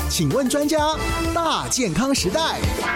请问专家，大健康时代。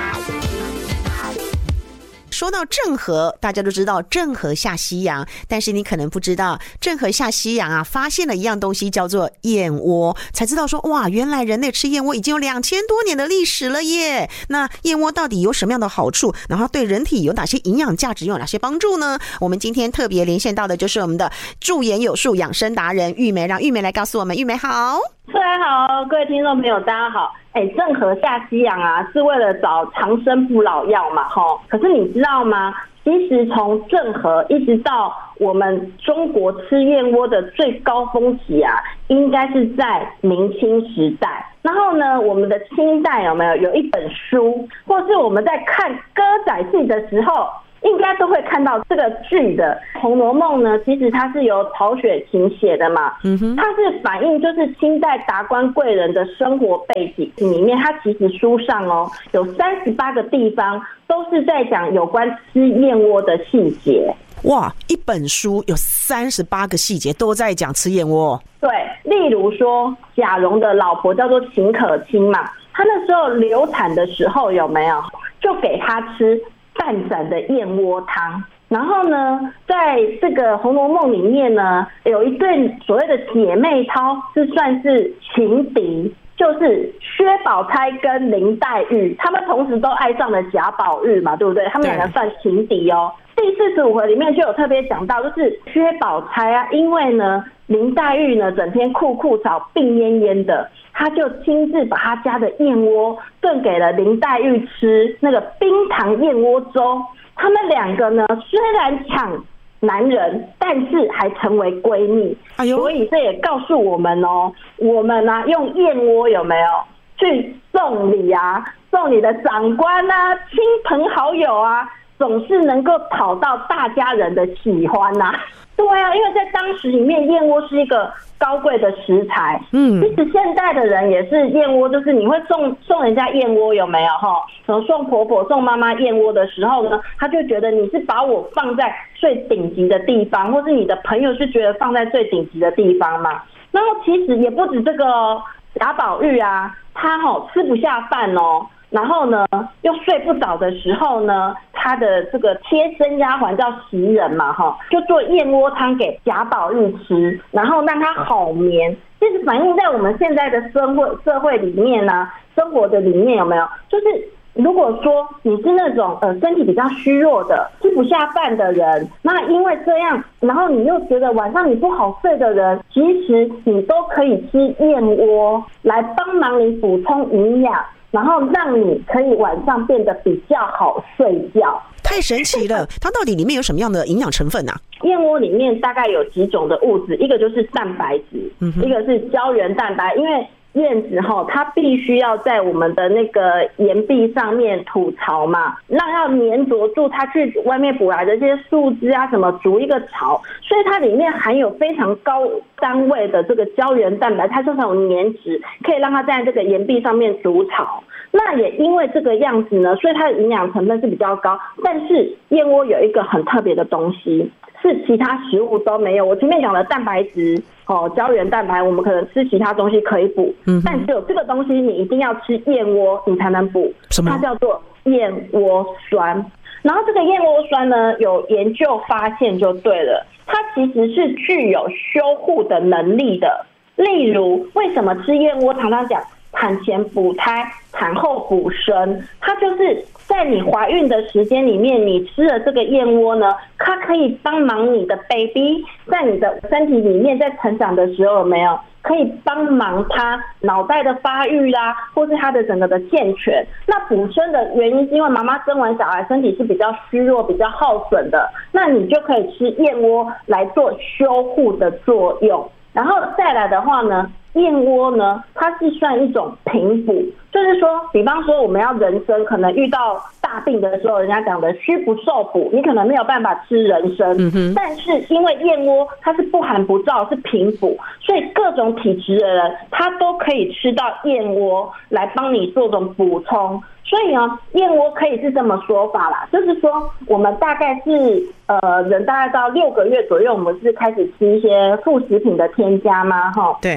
说到郑和，大家都知道郑和下西洋，但是你可能不知道，郑和下西洋啊，发现了一样东西叫做燕窝，才知道说哇，原来人类吃燕窝已经有2000多年的历史了耶。那燕窝到底有什么样的好处？然后对人体有哪些营养价值，有哪些帮助呢？我们今天特别连线到的就是我们的驻颜有术养生达人玉梅，让玉梅来告诉我们。玉梅好。 大家好，各位听众朋友，大家好。郑和下西洋啊，是为了找长生不老药嘛，可是你知道吗？其实从郑和一直到我们中国吃燕窝的最高峰期啊，应该是在明清时代。然后呢，我们的清代有一本书，或是我们在看歌仔戏的时候，应该都会看到这个剧的《红楼梦》呢，其实它是由曹雪芹写的嘛，它是反映就是清代达官贵人的生活背景里面，它其实书上有38个地方都是在讲有关吃燕窝的细节。 哇，一本书有38个细节都在讲吃燕窝。 对，例如说贾蓉的老婆叫做秦可卿嘛，她那时候流产的时候就给她吃半盏的燕窝汤。然后呢，在这个《红楼梦》里面呢，有一对所谓的姐妹淘是算是情敌，就是薛宝钗跟林黛玉，他们同时都爱上了贾宝玉嘛，对不对？他们两个算情敌哦。第45回里面就有特别讲到，就是薛宝钗啊，因为呢林黛玉呢整天酷吵病恹恹的，他就亲自把他家的燕窝炖给了林黛玉吃，那个冰糖燕窝粥。他们两个呢虽然抢男人，但是还成为闺蜜。所以这也告诉我们我们用燕窝去送礼啊，送你的长官啊、亲朋好友啊，总是能够讨到大家人的喜欢啊。对啊，因为在当时里面，燕窝是一个高贵的食材。其实现代的人也是燕窝，就是你会送人家燕窝送婆婆送妈妈燕窝的时候呢，他就觉得你是把我放在最顶级的地方，或是你的朋友是觉得放在最顶级的地方嘛。然后其实也不止这个贾宝玉啊，他吃不下饭然后呢又睡不着的时候呢，他的这个贴身丫鬟叫袭人嘛就做燕窝汤给贾宝玉吃，然后让他好眠。其实反映在我们现在的社会里面生活的里面就是如果说你是那种身体比较虚弱的、吃不下饭的人，那因为这样，然后你又觉得晚上你不好睡的人，其实你都可以吃燕窝来帮忙你补充营养，然后让你可以晚上变得比较好睡觉。 太神奇了！它到底里面有什么样的营养成分啊？ 燕窝里面大概有几种的物质，一个就是蛋白质，一个是胶原蛋白，因为燕子它必须要在我们的那个岩壁上面吐槽嘛，让要粘着住它去外面捕来的这些树枝啊什么筑一个巢，所以它里面含有非常高单位的这个胶原蛋白，它就是有粘质，可以让它在这个岩壁上面筑巢。那也因为这个样子呢，所以它的营养成分是比较高。但是燕窝有一个很特别的东西，是其他食物都没有。我前面讲的蛋白质胶原蛋白，我们可能吃其他东西可以补，但只有这个东西你一定要吃燕窝你才能补。它叫做燕窝酸。然后这个燕窝酸呢，有研究发现就对了，它其实是具有修护的能力的。例如为什么吃燕窝常常讲产前补胎、产后补生，它就是在你怀孕的时间里面，你吃了这个燕窝呢，它可以帮忙你的 baby 在你的身体里面在成长的时候可以帮忙他脑袋的发育啦，或是他的整个的健全。那补生的原因是因为妈妈生完小孩身体是比较虚弱、比较耗损的，那你就可以吃燕窝来做修护的作用。然后再来的话呢，燕窝呢，它是算一种平补，就是说，比方说我们要人参，可能遇到大病的时候，人家讲的虚不受补，你可能没有办法吃人参，但是因为燕窝它是不寒不燥，是平补，所以各种体质的人，他都可以吃到燕窝来帮你做种补充。所以呢，燕窝可以是这么说法啦，就是说我们大概是人大概到6个月左右，我们是开始吃一些副食品的添加嘛， 对， 这样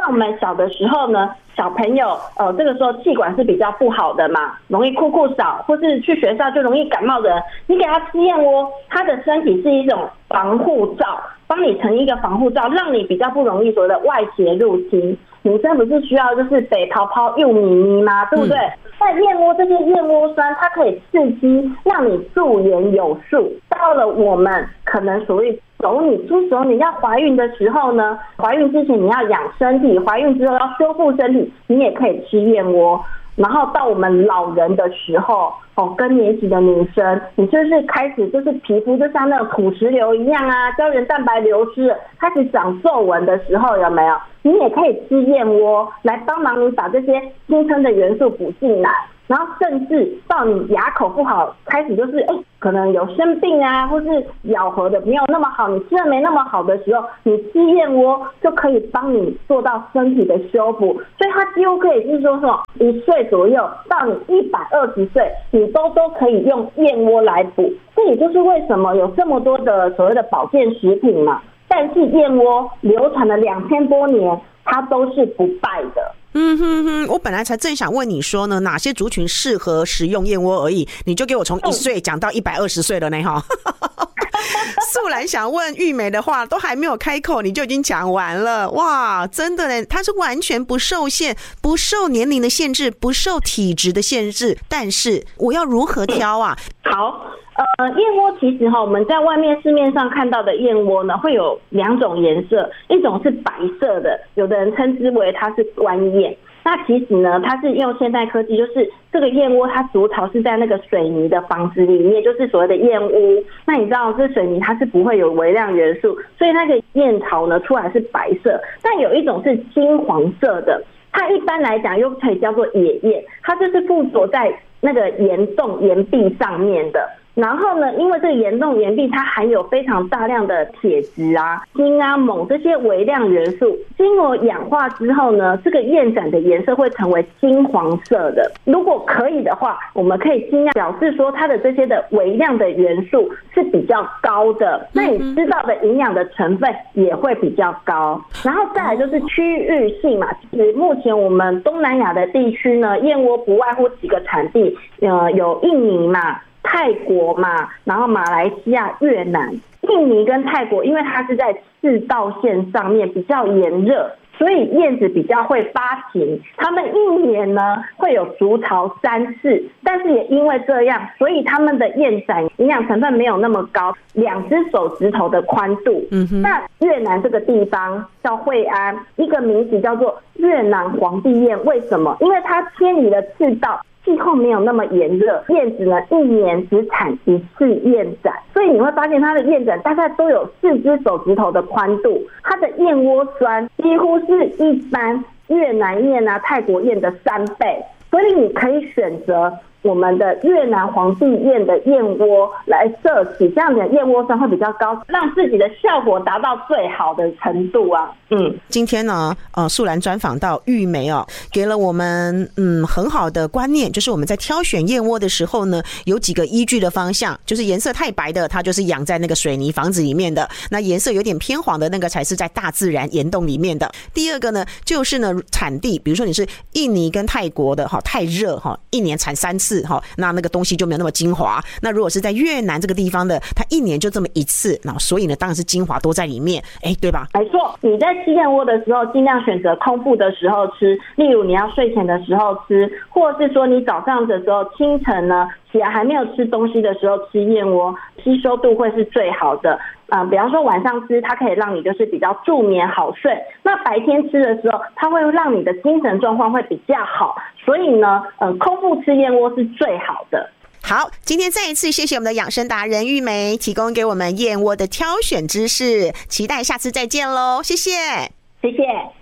我们小的时候呢，小朋友这个时候气管是比较不好的嘛，容易酷少，或是去学校就容易感冒的人，你给他吃燕窝，他的身体是一种防护罩，帮你成一个防护罩，让你比较不容易所谓的外邪入侵。女生不是需要就是北泡泡又咪咪吗？对不对？那燕窝这些燕窝酸，它可以刺激，让你驻颜有术。到了我们可能所谓出手你要怀孕的时候呢，怀孕之前你要养身体，怀孕之后要修复身体，你也可以吃燕窝。然后到我们老人的时候，更年期的女生，你就是开始就是皮肤就像那种土石流一样啊，胶原蛋白流失，开始长皱纹的时候，有没有？你也可以吃燕窝来帮忙你把这些新生的元素补进来。然后甚至到你牙口不好，开始就是可能有生病啊，或是咬合的没有那么好，你吃的没那么好的时候，你吃燕窝就可以帮你做到身体的修补。所以它几乎可以是说什么1岁左右到你120岁，你都可以用燕窝来补。这也就是为什么有这么多的所谓的保健食品嘛。但是燕窝流传了2000多年，它都是不败的。 我本来才正想问你说呢，哪些族群适合食用燕窝而已，你就给我从1岁讲到120岁了呢哈。素兰想问玉梅的话，都还没有开口，你就已经讲完了。哇，真的呢，它是完全不受限，不受年龄的限制，不受体质的限制。但是我要如何挑啊？ 好。燕窝其实我们在外面市面上看到的燕窝呢，会有2种颜色，一种是白色的，有的人称之为它是官燕。那其实呢，它是用现代科技，就是这个燕窝它筑巢是在那个水泥的房子里面，就是所谓的燕屋。那你知道这水泥它是不会有微量元素，所以那个燕巢呢出来是白色。但有一种是金黄色的，它一般来讲又可以叫做野燕，它就是附着在那个岩洞岩壁上面的。然后呢，因为这个岩洞岩壁它含有非常大量的铁质啊、锌啊、锰这些微量元素，经过氧化之后呢，这个燕盏的颜色会成为金黄色的。如果可以的话，我们可以尽量表示说它的这些的微量的元素是比较高的，那你吃到的营养的成分也会比较高。然后再来就是区域性嘛，其实目前我们东南亚的地区呢，燕窝不外乎几个产地，有印尼嘛、泰国嘛，然后马来西亚、越南。印尼跟泰国因为它是在赤道线上面比较炎热，所以燕子比较会发情，他们一年呢会有筑巢3次，但是也因为这样，所以他们的燕盏营养成分没有那么高，2只手指头的宽度。那越南这个地方叫惠安，一个名字叫做越南皇帝燕，为什么？因为它偏离了赤道，气候没有那么炎热，燕子呢一年只产1次燕盏，所以你会发现它的燕盏大概都有4只手指头的宽度，它的燕窝酸几乎是一般越南燕啊、泰国燕的3倍，所以你可以选择我们的越南皇帝燕的燕窝来摄取，这样子的燕窝酸会比较高，让自己的效果达到最好的程度啊。 今天呢，素兰专访到玉梅给了我们很好的观念，就是我们在挑选燕窝的时候呢，有几个依据的方向，就是颜色太白的，它就是养在那个水泥房子里面的；那颜色有点偏黄的那个才是在大自然岩洞里面的。第二个呢，就是呢产地，比如说你是印尼跟泰国的太热一年产3次那个东西就没有那么精华。那如果是在越南这个地方的，它一年就这么1次，那所以呢当然是精华多在里面，对吧？ 没错，你在吃燕窝的时候尽量选择空腹的时候吃，例如你要睡前的时候吃，或者是说你早上的时候清晨呢起来还没有吃东西的时候吃燕窝，吸收度会是最好的。比方说晚上吃，它可以让你就是比较助眠好睡，那白天吃的时候它会让你的精神状况会比较好，所以呢空腹吃燕窝是最好的。 好，今天再一次谢谢我们的养生达人玉梅提供给我们燕窝的挑选知识，期待下次再见咯，谢谢。 谢谢。